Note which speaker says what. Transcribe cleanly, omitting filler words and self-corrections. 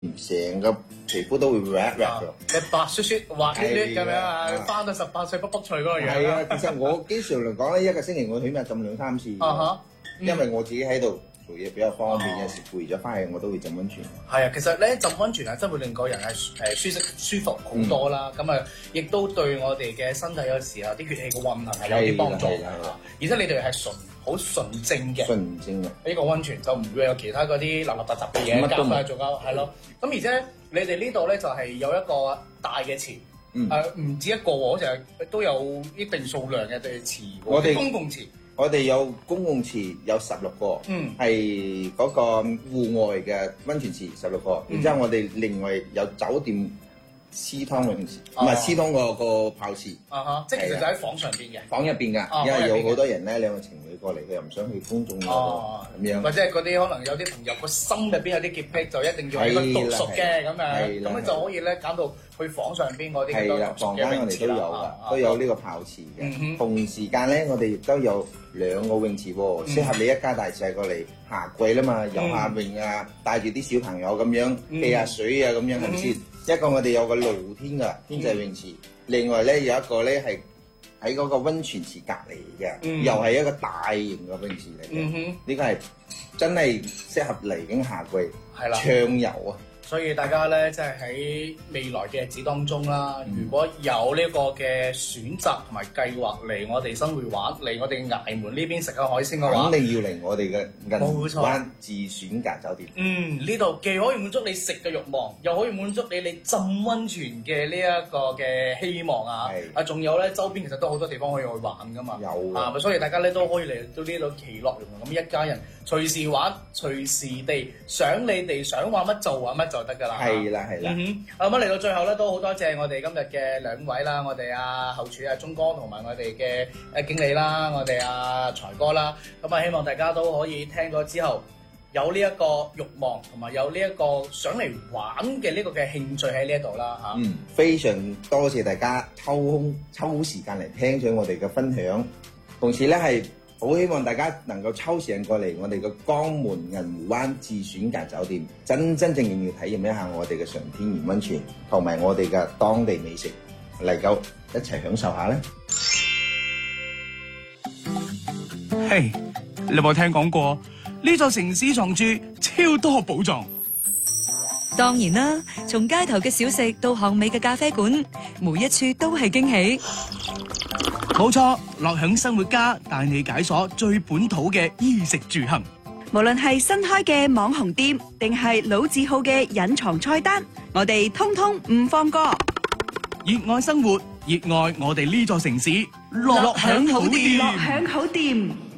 Speaker 1: 成個皮膚都會 red 咗。
Speaker 2: 你白雪雪滑捋捋咁樣啊，翻到18歲卜卜脆嗰個樣。
Speaker 1: 係啊，其實我經常嚟講咧，一個星期我起碼浸2-3次。因為我自己喺度做嘢比較方便，有時攰咗翻去我都會浸溫泉。
Speaker 2: 係啊，其實咧浸溫泉係真會令個人係舒服好多啦。咁啊，亦都對我哋嘅身體有時候啲血氣嘅運行係有啲幫助。而且你哋係好純正嘅，呢個溫泉就唔會有其他嗰啲立雜雜嘅嘢加翻去做交，係咯。咁而且你哋呢度咧就係有一個大嘅池，唔止一個喎，好似係都有一定數量嘅對池，我哋公共池。
Speaker 1: 我哋有公共池有16個，係嗰個戶外嘅溫泉池16個，然之後我哋另外有酒店私湯泳池，唔係私湯個泡池，
Speaker 2: 即係其實就喺房上邊嘅，
Speaker 1: 房入邊㗎，因為有好多人咧兩個情侶過嚟，佢又唔想去公眾嗰度咁樣，
Speaker 2: 或者係嗰啲可能有啲朋友個心入邊有啲潔癖，就一定要喺個獨屬嘅咁樣，咁樣就可以咧減到去房上邊嗰啲咁多獨屬嘅泳池啦，
Speaker 1: 都有呢個泡池嘅。同時間咧，我哋亦都有2個泳池喎，適合你一家大細過嚟夏季啦嘛，游下泳啊，帶住啲小朋友咁樣避下水啊咁樣係咪先？一個我哋有個露天嘅天際泳池，另外咧有一個咧係喺嗰個溫泉池隔離嘅，又係一個大型嘅泳池嚟嘅。呢個係真係適合嚟緊夏季暢遊啊！
Speaker 2: 所以大家咧，即係喺未來嘅日子當中啦，如果有呢個嘅選擇同埋計劃嚟我哋新會玩，嚟我哋崖門呢邊食下海鮮嘅話，
Speaker 1: 肯定要嚟我哋嘅銀灣自選擇酒店。
Speaker 2: 呢度既可以滿足你食嘅慾望，又可以滿足你浸溫泉嘅呢一個嘅希望啊！仲有咧周邊其實都好多地方可以去玩噶嘛。有啊，所以大家咧都可以嚟到呢度其樂融融咁一家人隨時玩，隨時地想你哋想玩乜就玩乜就得㗎啦。
Speaker 1: 係啦。
Speaker 2: 咁嚟到最後咧，都好多謝我哋今日嘅兩位啦，我哋後廚鐘哥同埋我哋嘅經理啦，我哋財哥啦。咁希望大家都可以聽咗之後有呢一個慾望，同埋有呢一個想嚟玩嘅呢個嘅興趣喺呢一度啦嚇。
Speaker 1: 非常多謝大家抽時間嚟聽咗我哋嘅分享，同時咧係好希望大家能夠抽時間過嚟我哋嘅江門銀湖灣自選擇酒店，真正要體驗一下我哋嘅純天然溫泉，同埋我哋嘅當地美食，嚟夠一齊享受下咧。
Speaker 3: 嘿，你有冇聽講過呢座城市藏住超多寶藏？
Speaker 4: 當然啦，從街頭嘅小食到巷尾嘅咖啡館，每一處都係驚喜。
Speaker 3: 冇錯，樂享生活家帶你解鎖最本土嘅衣食住行。
Speaker 4: 無論係新開嘅網紅店，定係老字號嘅隱藏菜單，我哋通通唔放過。
Speaker 3: 熱愛生活，熱愛我哋呢座城市，樂享好店。
Speaker 4: 樂享好店。